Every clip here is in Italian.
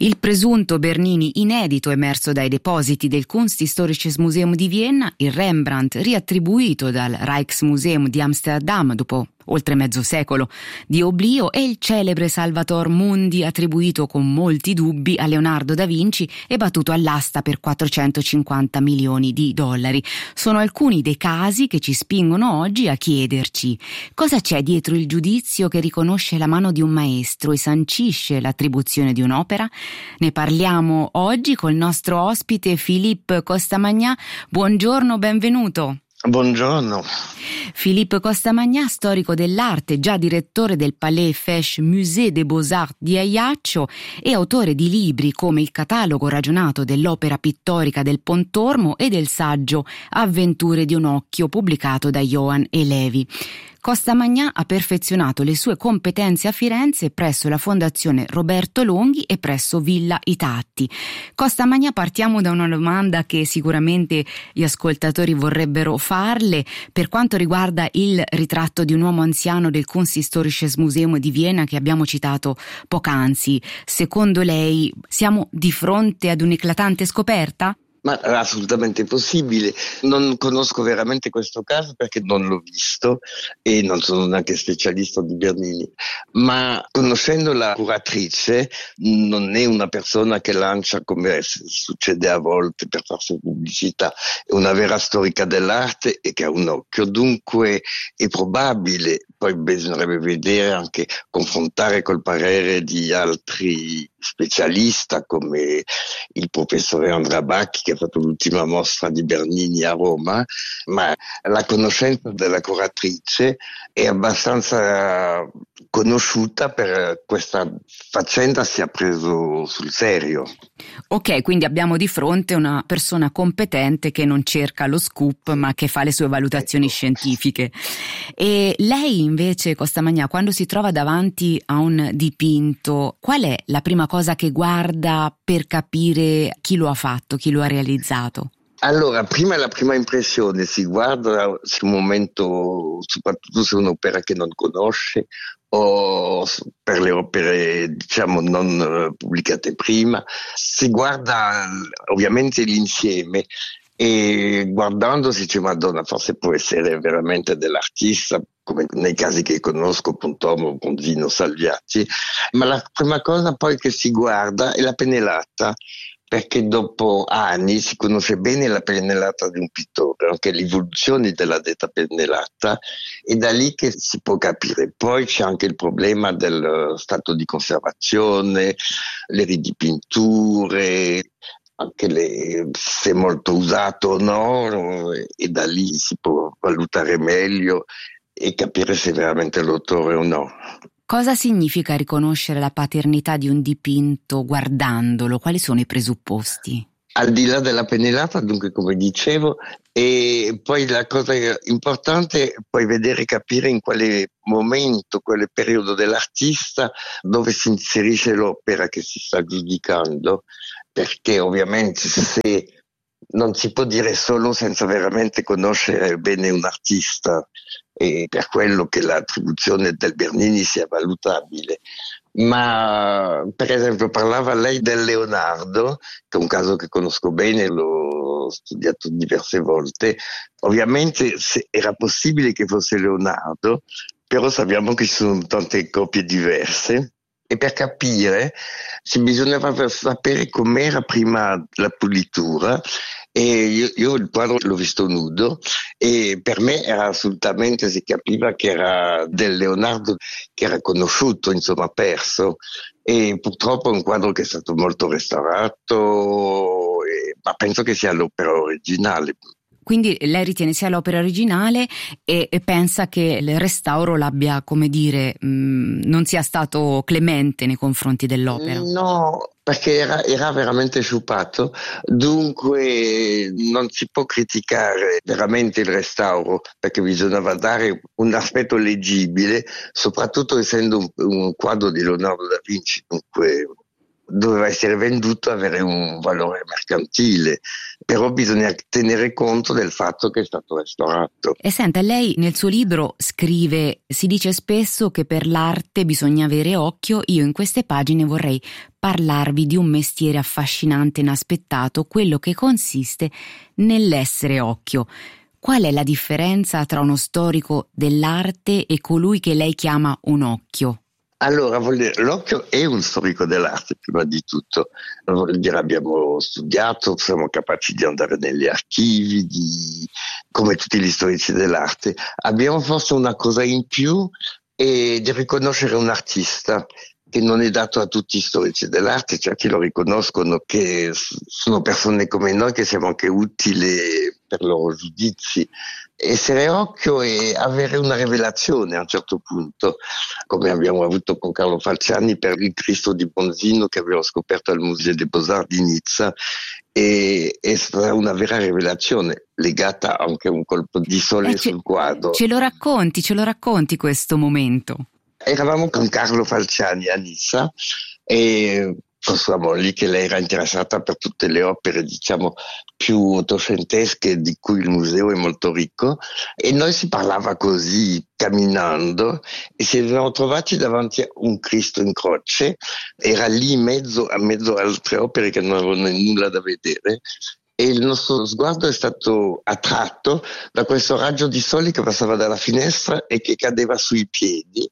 Il presunto Bernini inedito emerso dai depositi del Kunsthistorisches Museum di Vienna, il Rembrandt riattribuito dal Rijksmuseum di Amsterdam dopo oltre mezzo secolo di oblio e il celebre Salvator Mundi attribuito con molti dubbi a Leonardo da Vinci e battuto all'asta per 450 milioni di dollari. Sono alcuni dei casi che ci spingono oggi a chiederci cosa c'è dietro il giudizio che riconosce la mano di un maestro e sancisce l'attribuzione di un'opera. Ne parliamo oggi col nostro ospite Philippe Costamagna. Buongiorno, benvenuto. Buongiorno. Philippe Costamagna, storico dell'arte, già direttore del Palais Fesch Musée des Beaux-Arts di Ajaccio e autore di libri come Il catalogo ragionato dell'opera pittorica del Pontormo e del saggio Avventure di un occhio pubblicato da Johann Elevi. Costamagna ha perfezionato le sue competenze a Firenze presso la Fondazione Roberto Longhi e presso Villa Itatti. Costamagna, partiamo da una domanda che sicuramente gli ascoltatori vorrebbero farle per quanto riguarda il ritratto di un uomo anziano del Kunsthistorisches Museum di Vienna che abbiamo citato poc'anzi. Secondo lei siamo di fronte ad un'eclatante scoperta? Ma è assolutamente possibile. Non conosco veramente questo caso perché non l'ho visto e non sono neanche specialista di Bernini, ma conoscendo la curatrice non è una persona che lancia, come succede a volte per farsi pubblicità, è una vera storica dell'arte e che ha un occhio, dunque è probabile. Poi bisognerebbe vedere, anche confrontare col parere di altri specialisti come il professore Andrea Bacchi che ha fatto l'ultima mostra di Bernini a Roma, ma la conoscenza della curatrice è abbastanza conosciuta per questa faccenda sia preso sul serio. Ok, quindi abbiamo di fronte una persona competente che non cerca lo scoop ma che fa le sue valutazioni scientifiche. E lei invece, Costamagna, quando si trova davanti a un dipinto, qual è la prima cosa che guarda per capire chi lo ha fatto, chi lo ha realizzato? Allora, prima la prima impressione, si guarda sul momento, soprattutto se è un'opera che non conosce o per le opere diciamo non pubblicate prima, si guarda ovviamente l'insieme e guardando si dice Madonna, forse può essere veramente dell'artista, come nei casi che conosco, Pontormo, Bronzino, Salviati, ma la prima cosa poi che si guarda è la pennellata, perché dopo anni si conosce bene la pennellata di un pittore, anche l'evoluzione della detta pennellata, e da lì che si può capire. Poi c'è anche il problema del stato di conservazione, le ridipinture, anche se è molto usato o no, e da lì si può valutare meglio e capire se è veramente l'autore o no. Cosa significa riconoscere la paternità di un dipinto guardandolo? Quali sono i presupposti? Al di là della pennellata, dunque, come dicevo, e poi la cosa importante è poi vedere e capire in quale momento, quale periodo dell'artista, dove si inserisce l'opera che si sta giudicando, perché ovviamente se non si può dire solo senza veramente conoscere bene un artista, e per quello che l'attribuzione del Bernini sia valutabile. Ma per esempio parlava lei del Leonardo, che è un caso che conosco bene, l'ho studiato diverse volte. Ovviamente era possibile che fosse Leonardo, però sappiamo che ci sono tante copie diverse. E per capire bisognava sapere com'era prima la pulitura, e io il quadro l'ho visto nudo e per me era assolutamente, si capiva che era del Leonardo che era conosciuto, insomma perso, e purtroppo è un quadro che è stato molto restaurato, ma penso che sia l'opera originale. Quindi lei ritiene sia l'opera originale e pensa che il restauro l'abbia, come dire, non sia stato clemente nei confronti dell'opera? No, perché era veramente sciupato, dunque non si può criticare veramente il restauro, perché bisognava dare un aspetto leggibile, soprattutto essendo un quadro di Leonardo da Vinci, dunque doveva essere venduto e avere un valore mercantile, però bisogna tenere conto del fatto che è stato restaurato. E senta, lei nel suo libro scrive: si dice spesso che per l'arte bisogna avere occhio. Io in queste pagine vorrei parlarvi di un mestiere affascinante e inaspettato, quello che consiste nell'essere occhio. Qual è la differenza tra uno storico dell'arte e colui che lei chiama un occhio? Allora, l'occhio è un storico dell'arte, prima di tutto. Vuol dire, abbiamo studiato, siamo capaci di andare negli archivi, come tutti gli storici dell'arte. Abbiamo forse una cosa in più, è di riconoscere un artista, che non è dato a tutti gli storici dell'arte, cioè che lo riconoscono, che sono persone come noi, che siamo anche utili per i loro giudizi. Essere occhio e avere una rivelazione a un certo punto, come abbiamo avuto con Carlo Falciani per il Cristo di Bronzino che abbiamo scoperto al Musée des Beaux-Arts di Nizza, e è stata una vera rivelazione, legata anche a un colpo di sole sul quadro. Ce lo racconti questo momento? Eravamo con Carlo Falciani a Nizza e con sua moglie, che lei era interessata per tutte le opere, diciamo, più ottocentesche di cui il museo è molto ricco, e noi si parlava così camminando e ci siamo trovati davanti a un Cristo in croce. Era lì a mezzo a altre opere che non avevano nulla da vedere, e il nostro sguardo è stato attratto da questo raggio di sole che passava dalla finestra e che cadeva sui piedi.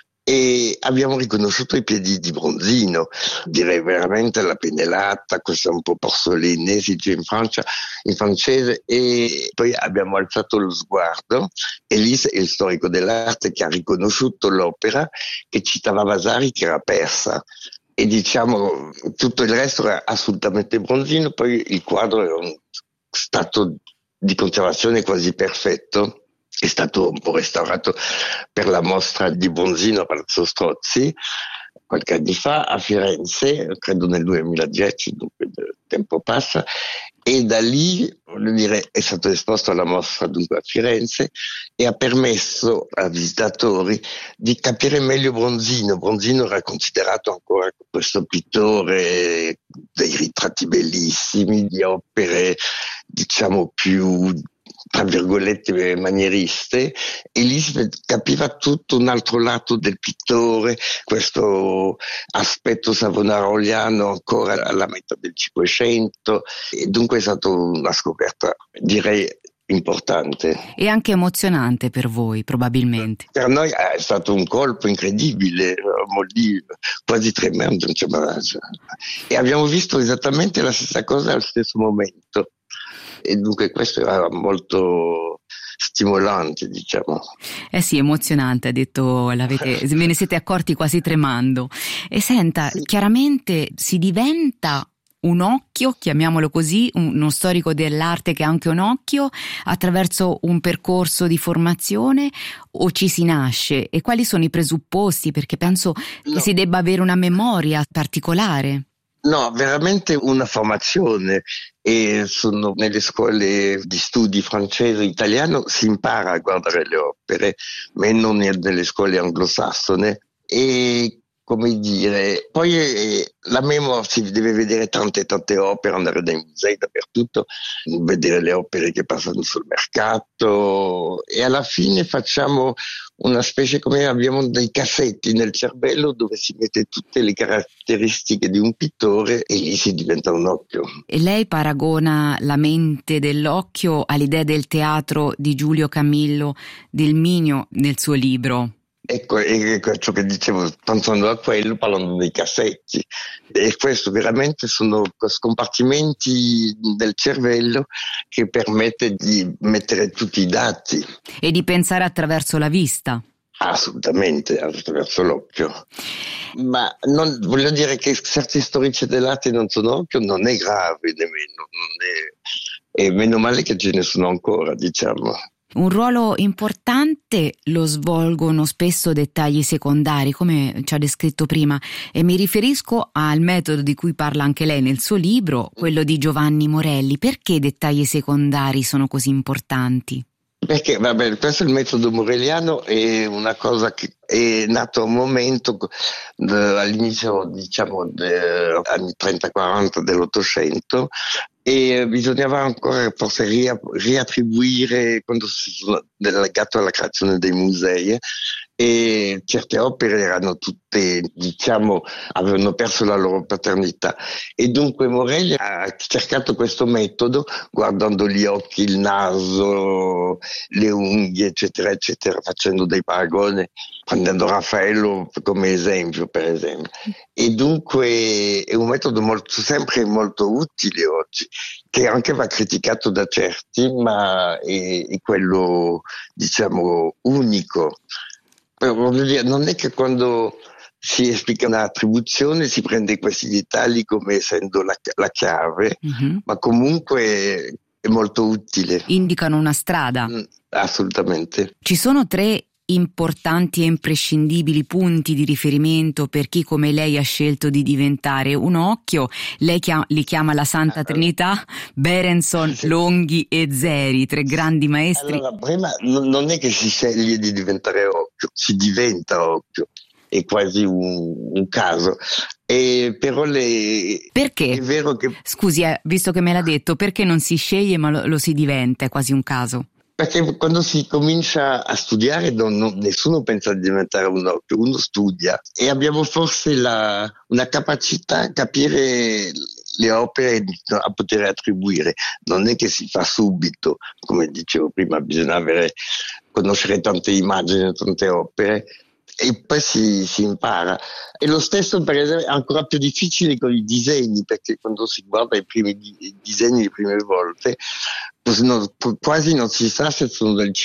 E abbiamo riconosciuto i piedi di Bronzino, direi veramente la pennellata, questa un po' porcelaine, si dice in francese, e poi abbiamo alzato lo sguardo e lì è il storico dell'arte che ha riconosciuto l'opera, che citava Vasari, che era persa. E diciamo tutto il resto era assolutamente Bronzino. Poi il quadro era un stato di conservazione quasi perfetto. È stato un po' restaurato per la mostra di Bronzino a Palazzo Strozzi qualche anno fa a Firenze, credo nel 2010, dunque il tempo passa, e da lì, voglio dire, è stato esposto alla mostra dunque a Firenze e ha permesso ai visitatori di capire meglio Bronzino. Bronzino era considerato ancora questo pittore dei ritratti bellissimi, di opere diciamo più, tra virgolette, manieriste, e lì si capiva tutto un altro lato del pittore, questo aspetto savonaroliano ancora alla metà del Cinquecento, e dunque è stata una scoperta, direi, importante. E anche emozionante per voi, probabilmente. Per noi è stato un colpo incredibile, eravamo lì quasi tremando, e abbiamo visto esattamente la stessa cosa allo stesso momento. E dunque questo era molto stimolante, diciamo. Sì, emozionante, ha detto, ve ne siete accorti quasi tremando. E senta, sì, chiaramente si diventa un occhio, chiamiamolo così, uno storico dell'arte che ha anche un occhio, attraverso un percorso di formazione, o ci si nasce? E quali sono i presupposti? Perché penso che si debba avere una memoria particolare. No, veramente una formazione, e sono nelle scuole di studi francese e italiano si impara a guardare le opere, ma non nelle scuole anglosassone. E come dire, poi la memoria, si deve vedere tante opere, andare dai musei dappertutto, vedere le opere che passano sul mercato, e alla fine facciamo una specie, come abbiamo dei cassetti nel cervello dove si mette tutte le caratteristiche di un pittore e lì si diventa un occhio. E lei paragona la mente dell'occhio all'idea del teatro di Giulio Camillo del Minio nel suo libro. Ecco, è ciò che dicevo, pensando a quello, parlando dei cassetti, e questo veramente sono scompartimenti del cervello che permette di mettere tutti i dati. E di pensare attraverso la vista. Assolutamente, attraverso l'occhio. Ma non voglio dire che certi storici dell'arte non sono occhio, non è grave nemmeno, e meno male che ce ne sono ancora, diciamo. Un ruolo importante lo svolgono spesso dettagli secondari, come ci ha descritto prima, e mi riferisco al metodo di cui parla anche lei nel suo libro, quello di Giovanni Morelli. Perché i dettagli secondari sono così importanti? Perché, questo è il metodo morelliano, è una cosa che è nato un momento all'inizio, diciamo, anni 30-40 dell'Ottocento, e bisognava ancora forse riattribuire, quando si sono legato alla creazione dei musei, e certe opere erano tutte, diciamo, avevano perso la loro paternità, e dunque Morelli ha cercato questo metodo guardando gli occhi, il naso, le unghie, eccetera eccetera, facendo dei paragoni, prendendo Raffaello come esempio, per esempio. E dunque è un metodo sempre molto utile oggi, che anche va criticato da certi, ma è quello, diciamo, unico. Però, voglio dire, non è che quando si esplica un'attribuzione si prende questi dettagli come essendo la chiave, ma comunque è molto utile. Indicano una strada. Assolutamente. Ci sono 3 importanti e imprescindibili punti di riferimento per chi come lei ha scelto di diventare un occhio. Lei li chiama la Santa Trinità: Berenson, Longhi e Zeri, 3 grandi maestri. Allora, prima non è che si sceglie di diventare occhio, si diventa occhio, è quasi un caso. Però perché? È vero che... Scusi, visto che me l'ha detto, perché non si sceglie ma lo si diventa, è quasi un caso? Perché quando si comincia a studiare nessuno pensa di diventare un occhio, uno studia, e abbiamo forse una capacità a capire le opere a poter attribuire. Non è che si fa subito, come dicevo prima, bisogna conoscere tante immagini, tante opere, e poi si impara. E lo stesso, per esempio, è ancora più difficile con i disegni, perché quando si guarda i primi disegni le prime volte, quasi non si sa se sono del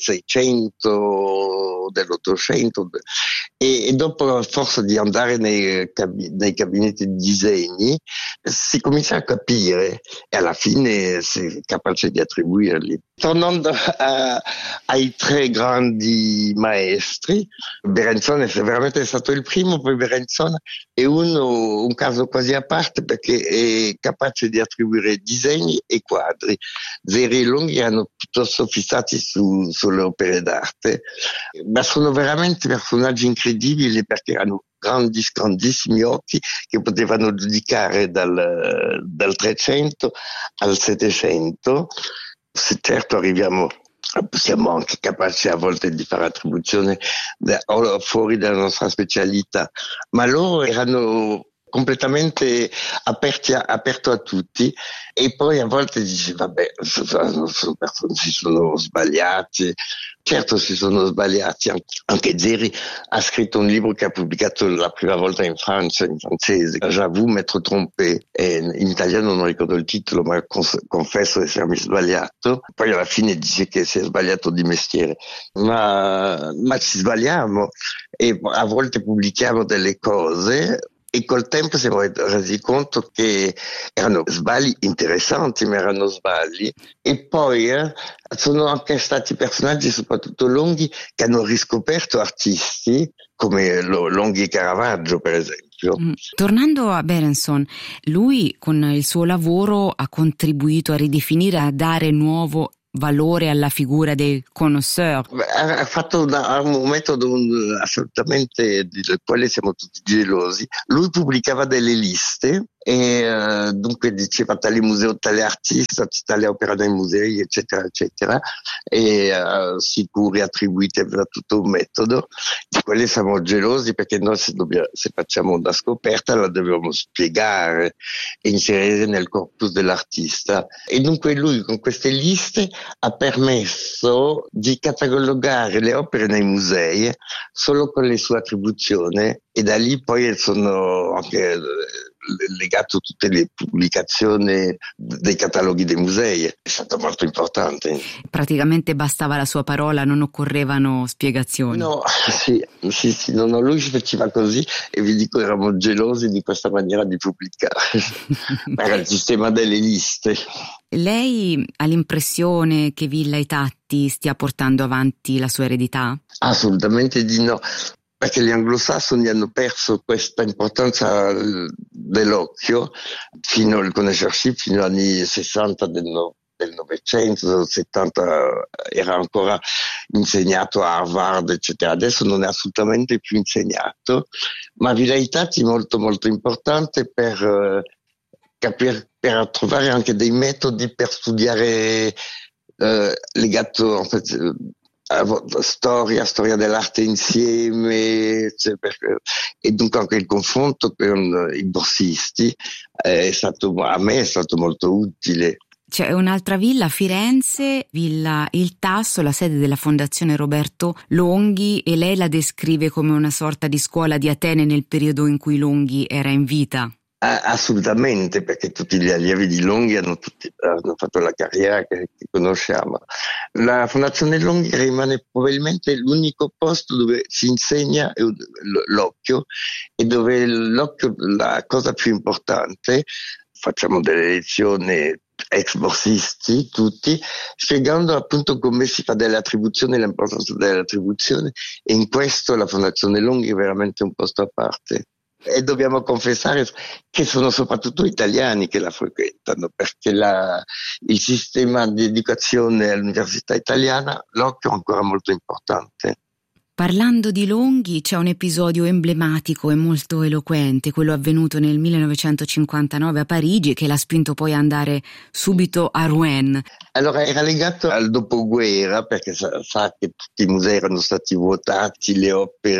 600, dell'800, e dopo, a forza di andare nei gabinetti di disegni, si comincia a capire, e alla fine si è capace di attribuirli. Tornando ai 3 grandi maestri, Berenson è veramente stato il primo, poi Berenson è un caso quasi a parte, perché è capace di attribuire disegni e quadri. Zeri e Longhi erano piuttosto fissati sulle opere d'arte, ma sono veramente personaggi incredibili, perché erano grandissimi occhi che potevano giudicare dal 300 al 700. Se certo siamo anche capaci a volte di fare attribuzione fuori dalla nostra specialità, ma loro erano completamente aperti a tutti, e poi a volte dici vabbè, si sono sbagliati. Certo si sono sbagliati, anche Zeri ha scritto un libro che ha pubblicato la prima volta in Francia, in francese, J'avoue m'être trompé, e in italiano non ricordo il titolo, ma confesso di essermi sbagliato. Poi alla fine dice che si è sbagliato di mestiere, ma ci sbagliamo, e a volte pubblichiamo delle cose e col tempo siamo resi conto che erano sbagli interessanti, ma erano sbagli. E poi sono anche stati personaggi, soprattutto Longhi, che hanno riscoperto artisti come Longhi e Caravaggio, per esempio. Tornando a Berenson, lui con il suo lavoro ha contribuito a ridefinire, a dare nuovo valore alla figura del connoisseur. Ha fatto un metodo assolutamente del quale siamo tutti gelosi. Lui pubblicava delle liste e dunque diceva tale museo, tale artista, tale opera nei musei, eccetera eccetera, e sicuri attribuiti, aveva tutto un metodo di quelli siamo gelosi, perché noi se facciamo una scoperta la dobbiamo spiegare e inserire nel corpus dell'artista, e dunque lui con queste liste ha permesso di catalogare le opere nei musei solo con le sue attribuzioni, e da lì poi sono anche legato tutte le pubblicazioni dei cataloghi dei musei. È stato molto importante. Praticamente bastava la sua parola, non occorrevano spiegazioni. No, sì, no, lui faceva così, e vi dico, eravamo gelosi di questa maniera di pubblicare. Era il sistema delle liste. Lei ha l'impressione che Villa i Tatti stia portando avanti la sua eredità? Assolutamente di no, perché gli anglosassoni hanno perso questa importanza dell'occhio fino al conoscersi, fino agli anni 60 del Novecento, 70 era ancora insegnato a Harvard, eccetera. Adesso non è assolutamente più insegnato, ma Vilaitati è molto molto importante per capire, per trovare anche dei metodi per studiare legato storia dell'arte insieme, cioè, e dunque anche il confronto con i borsisti a me è stato molto utile. C'è un'altra villa a Firenze, Villa Il Tasso, la sede della Fondazione Roberto Longhi, e lei la descrive come una sorta di scuola di Atene nel periodo in cui Longhi era in vita. Assolutamente, perché tutti gli allievi di Longhi hanno fatto la carriera che conosciamo. La Fondazione Longhi rimane probabilmente l'unico posto dove si insegna l'occhio, e dove l'occhio, la cosa più importante, facciamo delle lezioni ex borsisti tutti, spiegando appunto come si fa delle attribuzioni, l'importanza delle attribuzioni, e in questo la Fondazione Longhi è veramente un posto a parte. E dobbiamo confessare che sono soprattutto italiani che la frequentano, perché il sistema di educazione all'università italiana, l'occhio è ancora molto importante. Parlando di Longhi, c'è un episodio emblematico e molto eloquente, quello avvenuto nel 1959 a Parigi, che l'ha spinto poi a andare subito a Rouen. Allora, era legato al dopoguerra, perché sa che tutti i musei erano stati vuotati, le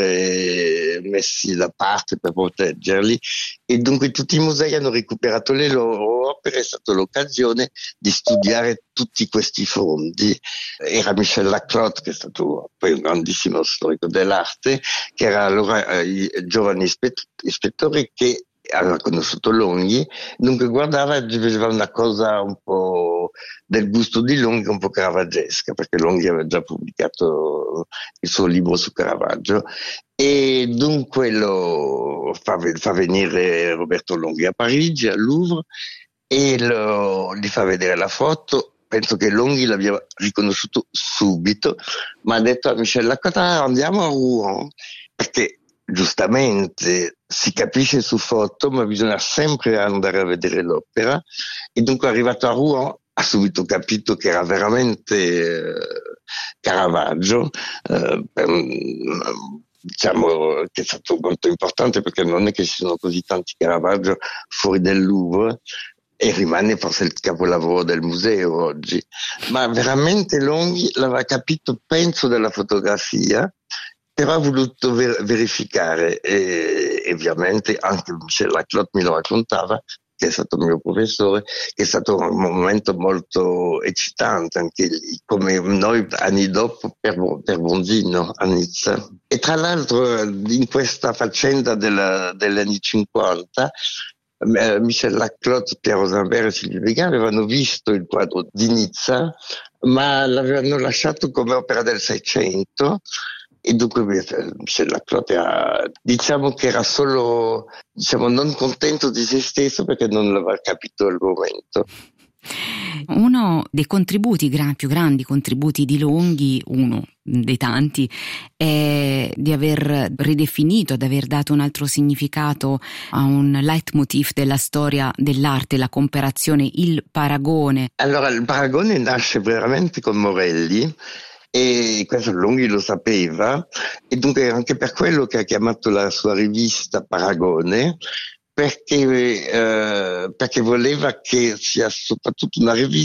opere messi da parte per proteggerli, e dunque tutti i musei hanno recuperato le loro opere. È stata l'occasione di studiare tutti questi fondi. Era Michel Laclotte, che è stato poi un grandissimo storico dell'arte, che era allora giovane ispettore, che aveva conosciuto Longhi, dunque guardava e vedeva una cosa un po' del gusto di Longhi, un po' caravaggesca, perché Longhi aveva già pubblicato il suo libro su Caravaggio, e dunque lo fa venire Roberto Longhi a Parigi, al Louvre, e gli fa vedere la foto. Penso che Longhi l'abbia riconosciuto subito, ma ha detto a Michel Lacroix: andiamo a Rouen, perché giustamente si capisce su foto, ma bisogna sempre andare a vedere l'opera. E dunque, arrivato a Rouen, ha subito capito che era veramente Caravaggio. Diciamo che è stato molto importante, perché non è che ci sono così tanti Caravaggio fuori del Louvre, e rimane forse il capolavoro del museo oggi. Ma veramente Longhi l'aveva capito, penso, dalla fotografia, però ha voluto verificare, e ovviamente anche Michel Laclotte mi lo raccontava, che è stato il mio professore, che è stato un momento molto eccitante, anche lì, come noi anni dopo per Bondino a Nizza. E tra l'altro in questa faccenda degli anni 50, Michel Laclotte, Piero Zambera e Silvio Vigano avevano visto il quadro di Nizza, ma l'avevano lasciato come opera del Seicento, e dunque Michel Laclotte diciamo che era solo, non contento di se stesso, perché non l'aveva capito al momento. Uno dei contributi, più grandi contributi di Longhi, uno dei tanti, è di aver ridefinito, di aver dato un altro significato a un leitmotiv della storia dell'arte, la comparazione, il paragone. Allora, il paragone nasce veramente con Morelli, e questo Longhi lo sapeva, e dunque anche per quello che ha chiamato la sua rivista Paragone, perché voleva che sia soprattutto una rivista